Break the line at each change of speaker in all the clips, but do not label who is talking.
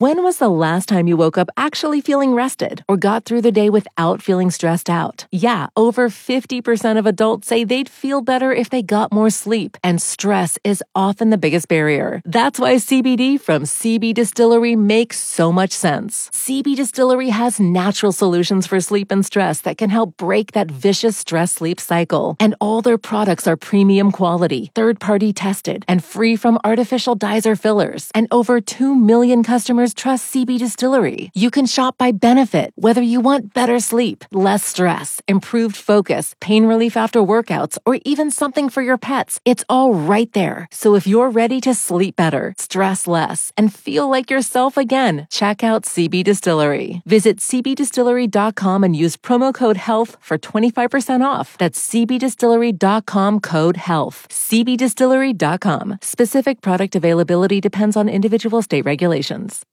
When was the last time you woke up actually feeling rested or got through the day without feeling stressed out? Yeah, over 50% of adults say they'd feel better if they got more sleep, and stress is often the biggest barrier. That's why CBD from CB Distillery makes so much sense. CB Distillery has natural solutions for sleep and stress that can help break that vicious stress-sleep cycle. And all their products are premium quality, third-party tested, and free from artificial dyes or fillers. And over 2 million customers trust CB Distillery. You can shop by benefit, whether you want better sleep, less stress, improved focus, pain relief after workouts, or even something for your pets. It's all right there. So if you're ready to sleep better, stress less, and feel like yourself again, check out CB Distillery. Visit cbdistillery.com and use promo code HEALTH for 25% off. That's cbdistillery.com, code HEALTH. cbdistillery.com. Specific product availability depends on individual state regulations.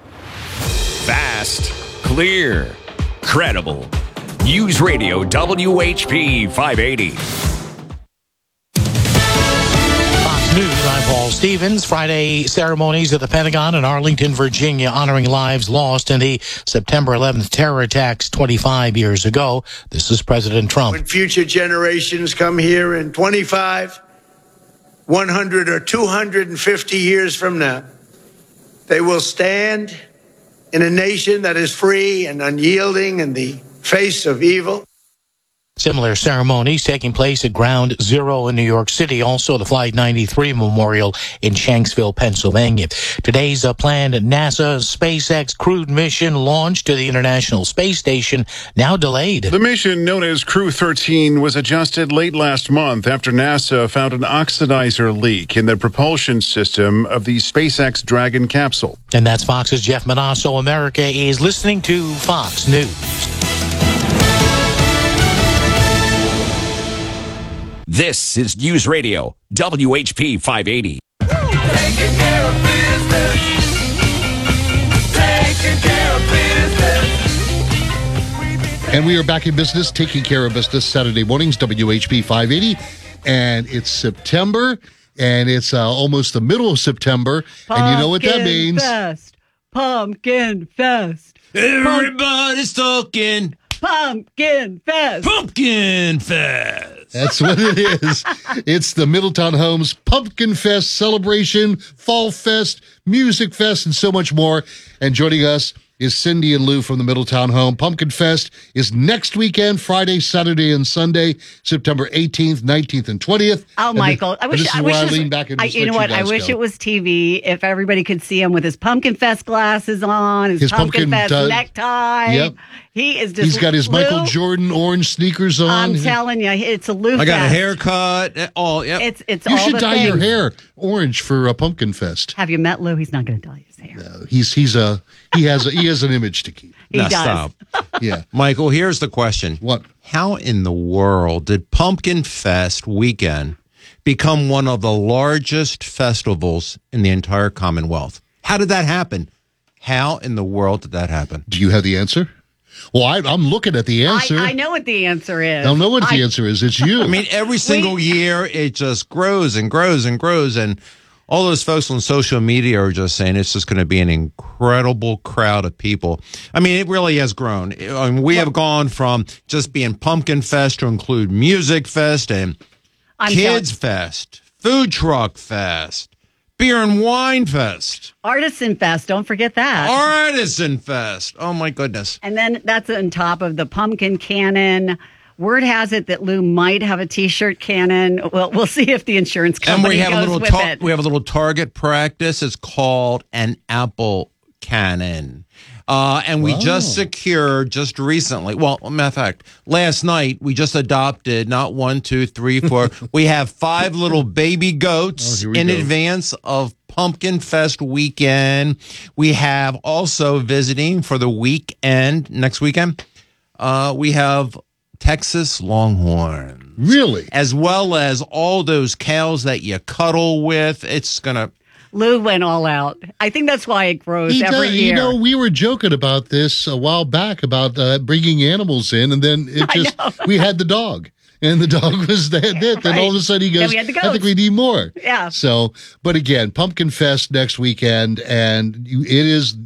Fast, clear, credible. News Radio WHP 580.
Fox News, I'm Paul Stevens. Friday ceremonies at the Pentagon in Arlington, Virginia, honoring lives lost in the September 11th terror attacks 25 years ago. This is President Trump.
When future generations come here in 25, 100 or 250 years from now, they will stand in a nation that is free and unyielding in the face of evil.
Similar ceremonies taking place at Ground Zero in New York City, also the Flight 93 Memorial in Shanksville, Pennsylvania. Today's planned NASA SpaceX crewed mission launch to the International Space Station, now delayed.
The mission, known as Crew 13, was adjusted late last month after NASA found an oxidizer leak in the propulsion system of the SpaceX Dragon capsule.
And that's Fox's Jeff Manasso. America is listening to Fox News.
This is News Radio WHP 580.
Taking care of business. Taking care of business.
And we are back in business, taking care of business, Saturday mornings, WHP 580. And it's September, and it's almost the middle of September. And you know what that means.
Pumpkin Fest.
Everybody's talking.
Pumpkin Fest.
Pumpkin Fest.
That's what it is. It's the Middletown Homes Pumpkin Fest celebration, Fall Fest, Music Fest, and so much more. And joining us is Cindy and Lou from the Middletown Home. Pumpkin Fest is next weekend, Friday, Saturday, and Sunday, September 18th, 19th, and 20th.
Oh,
and
Michael, I wish
you know what? I wish
it was TV. If everybody could see him with his Pumpkin Fest glasses on, his Pumpkin Fest necktie.
Yep.
He is just.
He's got his
Lou,
Michael Jordan orange sneakers on.
I'm telling you, it's a Lou.
I got a haircut. All. Yep.
It's
you
all
should
the
dye
things.
your hair orange for a Pumpkin Fest.
Have you met Lou? He's not going to dye his hair.
No, he has an image to keep.
He does.
Stop.
Yeah.
Michael, here's the question.
What?
How in the world did Pumpkin Fest weekend become one of the largest festivals in the entire Commonwealth? How did that happen? How in the world did that happen?
Do you have the answer? Well, I'm looking at the answer.
I know what the answer is.
I don't know what the answer is. It's you.
I mean, every single year it just grows and grows and grows. And all those folks on social media are just saying it's just going to be an incredible crowd of people. I mean, it really has grown. I mean, we have gone from just being Pumpkin Fest to include Music Fest and Kids Fest, Food Truck Fest, Beer and Wine Fest.
Artisan Fest, don't forget that.
Artisan Fest. Oh, my goodness.
And then that's on top of the pumpkin cannon. Word has it that Lou might have a T-shirt cannon. Well, we'll see if the insurance company goes with it.
We have a little target practice. It's called an apple cannon. And we just secured just recently. Well, matter of fact, last night we just adopted not 1, 2, 3, 4. We have 5 little baby goats in advance of Pumpkin Fest weekend. We have also visiting for the weekend, next weekend. We have Texas Longhorns.
Really?
As well as all those cows that you cuddle with. It's going to...
Lou went all out. I think that's why it grows every year.
You know, we were joking about this a while back about bringing animals in, and then we had the dog. And the dog was it. Right. Then all of a sudden he goes, I think we need more.
Yeah.
So, but again, Pumpkin Fest next weekend, and it is